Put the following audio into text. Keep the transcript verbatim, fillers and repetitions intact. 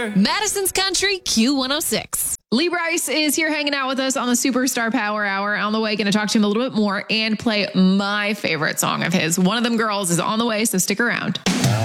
here. Madison's Country Q one oh six. Lee Brice is here hanging out with us on the Superstar Power Hour. On the way, going to talk to him a little bit more and play my favorite song of his. One of them girls is on the way, so stick around.